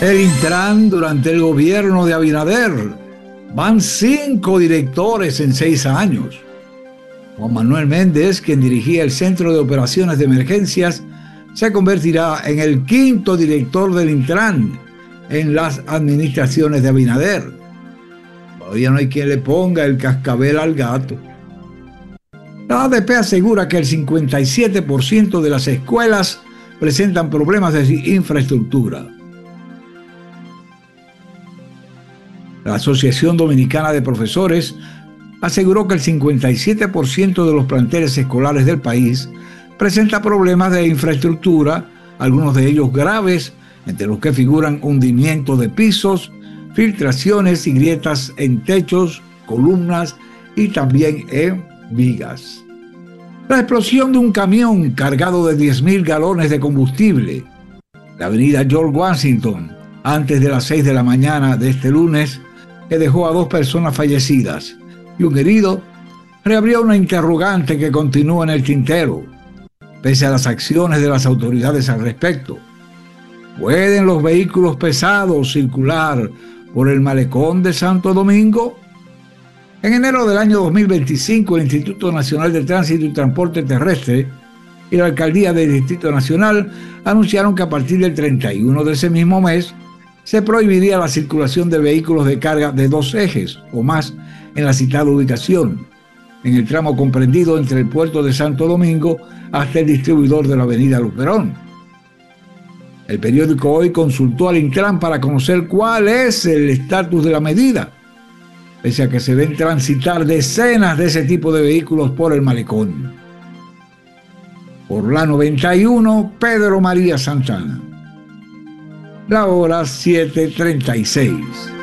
El Intran durante el gobierno de Abinader. Van 5 directores en 6 años. Juan Manuel Méndez, quien dirigía el Centro de Operaciones de Emergencias, se convertirá en el 5º director del Intran en las administraciones de Abinader. Todavía no hay quien le ponga el cascabel al gato. La ADP asegura que el 57% de las escuelas presentan problemas de infraestructura. La Asociación Dominicana de Profesores aseguró que el 57% de los planteles escolares del país presenta problemas de infraestructura, algunos de ellos graves, entre los que figuran hundimiento de pisos, filtraciones y grietas en techos, columnas y también en vigas. La explosión de un camión cargado de 10.000 galones de combustible, la avenida George Washington, antes de las 6 de la mañana de este lunes, que dejó a 2 personas fallecidas y un herido, reabrió una interrogante que continúa en el tintero, pese a las acciones de las autoridades al respecto. ¿Pueden los vehículos pesados circular por el malecón de Santo Domingo? En enero del año 2025, el Instituto Nacional de Tránsito y Transporte Terrestre y la Alcaldía del Distrito Nacional anunciaron que a partir del 31 de ese mismo mes se prohibiría la circulación de vehículos de carga de 2 ejes o más en la citada ubicación, en el tramo comprendido entre el puerto de Santo Domingo hasta el distribuidor de la avenida Luperón. El periódico Hoy consultó al Intran para conocer cuál es el estatus de la medida, pese a que se ven transitar decenas de ese tipo de vehículos por el malecón. Por la 91, Pedro María Santana. La hora 7:36.